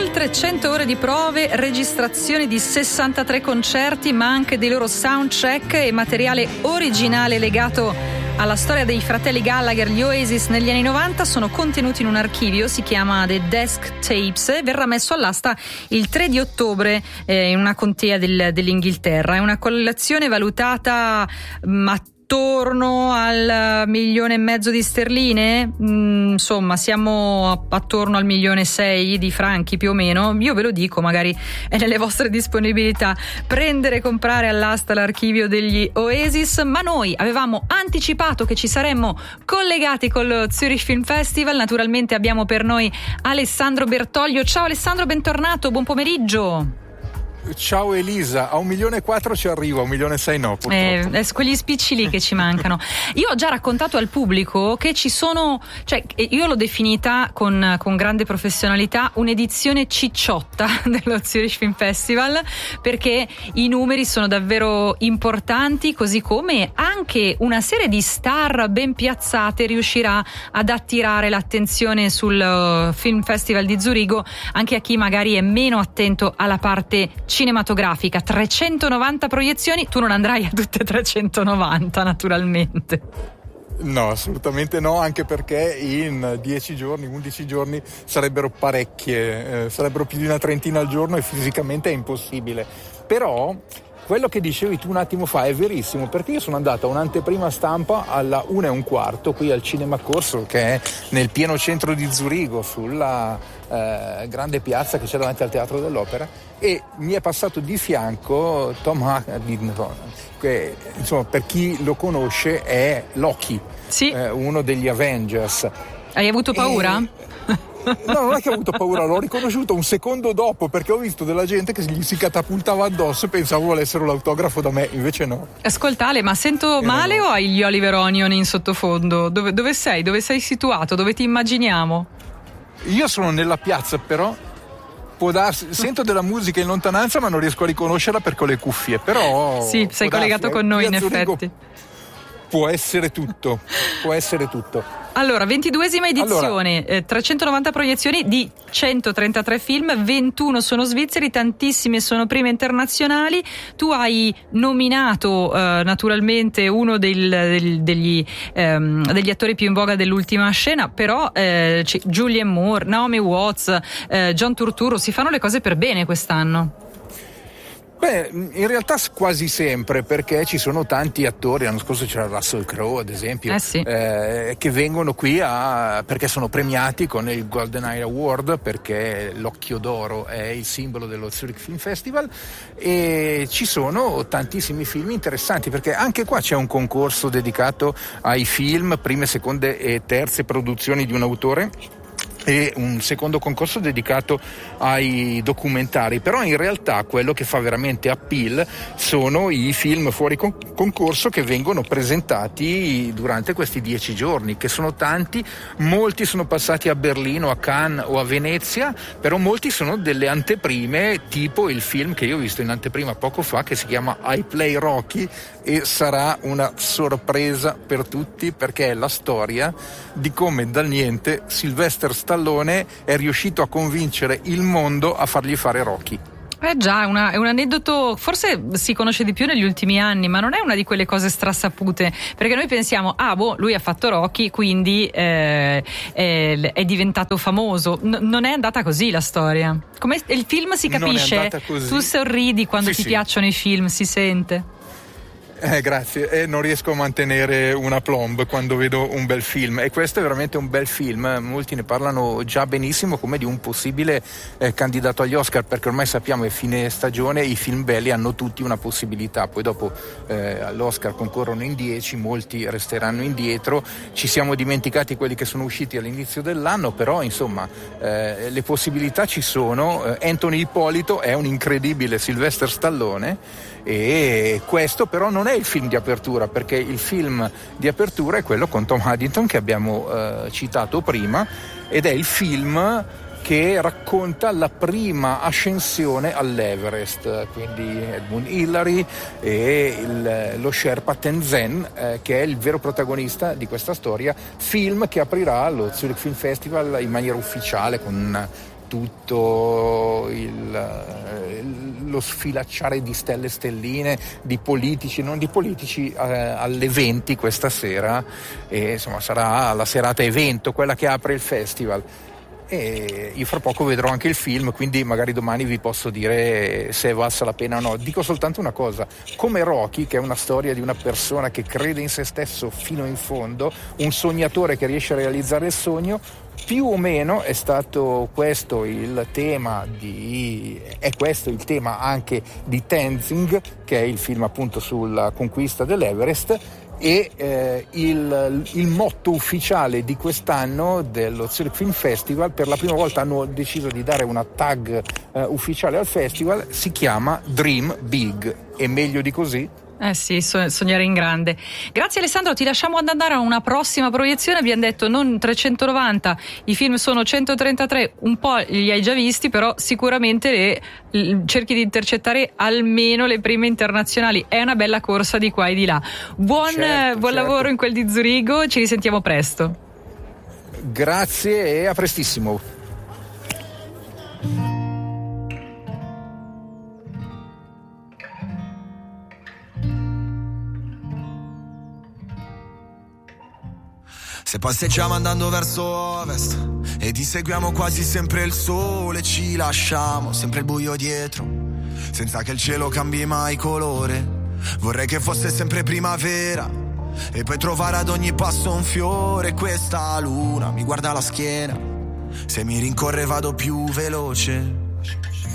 oltre 100 ore di prove, registrazioni di 63 concerti, ma anche dei loro soundcheck e materiale originale legato alla storia dei fratelli Gallagher, gli Oasis negli anni 90 sono contenuti in un archivio, si chiama The Desk Tapes, e verrà messo all'asta il 3 di ottobre in una contea dell'Inghilterra. È una collezione valutata attorno al 1,5 milioni di sterline, insomma siamo attorno al 1,6 milioni di franchi più o meno. Io ve lo dico, magari è nelle vostre disponibilità prendere e comprare all'asta l'archivio degli Oasis, ma noi avevamo anticipato che ci saremmo collegati col Zurich Film Festival. Naturalmente abbiamo per noi Alessandro Bertoglio. Ciao Alessandro, bentornato, buon pomeriggio. Ciao Elisa, a 1,4 milioni ci arrivo, a 1,6 milioni no, purtroppo. Quegli spicci lì che ci mancano. Io ho già raccontato al pubblico che ci sono, cioè io l'ho definita con grande professionalità un'edizione cicciotta dello Zurich Film Festival, perché i numeri sono davvero importanti, così come anche una serie di star ben piazzate riuscirà ad attirare l'attenzione sul Film Festival di Zurigo anche a chi magari è meno attento alla parte cinematografica. 390 proiezioni, tu non andrai a tutte 390 naturalmente. No, assolutamente no, anche perché in 10 giorni, 11 giorni sarebbero parecchie, sarebbero più di una trentina al giorno e fisicamente è impossibile. Però quello che dicevi tu un attimo fa è verissimo, perché io sono andato a un'anteprima stampa alla 1:15 qui al Cinema Corso, che è nel pieno centro di Zurigo, sulla grande piazza che c'è davanti al Teatro dell'Opera, e mi è passato di fianco Tom Haddington, che insomma per chi lo conosce è Loki, sì. Uno degli Avengers. Hai avuto paura? No, non è che ho avuto paura, l'ho riconosciuto un secondo dopo, perché ho visto della gente che gli si catapultava addosso e pensavo volessero l'autografo da me, invece no. Ascolta Ale, ma sento male o hai gli Oliver Onion in sottofondo? Dove sei? Dove sei situato? Dove ti immaginiamo? Io sono nella piazza, però può darsi, sento della musica in lontananza ma non riesco a riconoscerla perché ho le cuffie, però sì, sei collegato con noi in effetti. Può essere tutto. Allora, 22esima edizione, 390 proiezioni di 133 film, 21 sono svizzeri, tantissime sono prime internazionali. Tu hai nominato naturalmente uno degli attori più in voga dell'ultima scena, però Julianne Moore, Naomi Watts, John Turturro, si fanno le cose per bene quest'anno. Beh, in realtà quasi sempre, perché ci sono tanti attori, l'anno scorso c'era Russell Crowe ad esempio, sì. Che vengono qui perché sono premiati con il Golden Eye Award, perché l'Occhio d'Oro è il simbolo dello Zurich Film Festival, e ci sono tantissimi film interessanti, perché anche qua c'è un concorso dedicato ai film, prime, seconde e terze produzioni di un autore, e un secondo concorso dedicato ai documentari. Però in realtà quello che fa veramente appeal sono i film fuori concorso che vengono presentati durante questi 10 giorni, che sono tanti. Molti sono passati a Berlino, a Cannes o a Venezia, però molti sono delle anteprime, tipo il film che io ho visto in anteprima poco fa, che si chiama I Play Rocky, e sarà una sorpresa per tutti, perché è la storia di come dal niente Sylvester Stallone è riuscito a convincere il mondo a fargli fare Rocky. Già, è un aneddoto, forse si conosce di più negli ultimi anni, ma non è una di quelle cose strassapute, perché noi pensiamo, lui ha fatto Rocky, quindi è diventato famoso. Non è andata così la storia. Come il film si capisce, non è andata così. Tu sorridi quando ti piacciono i film, si sente. Grazie, non riesco a mantenere una plomb quando vedo un bel film, e questo è veramente un bel film. Molti ne parlano già benissimo come di un possibile candidato agli Oscar, perché ormai sappiamo che fine stagione i film belli hanno tutti una possibilità, poi dopo all'Oscar concorrono in 10, molti resteranno indietro. Ci siamo dimenticati quelli che sono usciti all'inizio dell'anno, però insomma le possibilità ci sono. Anthony Ippolito è un incredibile Sylvester Stallone, e questo però non è il film di apertura, perché il film di apertura è quello con Tom Haddington che abbiamo citato prima, ed è il film che racconta la prima ascensione all'Everest, quindi Edmund Hillary e lo Sherpa Tenzin, che è il vero protagonista di questa storia, film che aprirà lo Zurich Film Festival in maniera ufficiale con tutto lo sfilacciare di stelle e stelline, di politici, non di politici, alle 20 questa sera, e insomma sarà la serata evento, quella che apre il festival. E io fra poco vedrò anche il film, quindi magari domani vi posso dire se è valsa la pena o no. Dico soltanto una cosa: come Rocky, che è una storia di una persona che crede in se stesso fino in fondo, un sognatore che riesce a realizzare il sogno, più o meno è stato questo il tema anche di Tenzing, che è il film appunto sulla conquista dell'Everest. E il motto ufficiale di quest'anno dello Zurich Film Festival, per la prima volta hanno deciso di dare una tag ufficiale al festival, si chiama Dream Big. E meglio di così? Sì, sognare in grande. Grazie Alessandro, ti lasciamo andare a una prossima proiezione. Abbiamo detto non 390, i film sono 133, un po' li hai già visti, però sicuramente cerchi di intercettare almeno le prime internazionali. È una bella corsa di qua e di là. Buon lavoro in quel di Zurigo, ci risentiamo presto. Grazie e a prestissimo. Se passeggiamo andando verso ovest ed inseguiamo quasi sempre il sole, ci lasciamo sempre il buio dietro, senza che il cielo cambi mai colore. Vorrei che fosse sempre primavera e poi trovare ad ogni passo un fiore. Questa luna mi guarda la schiena, se mi rincorre vado più veloce.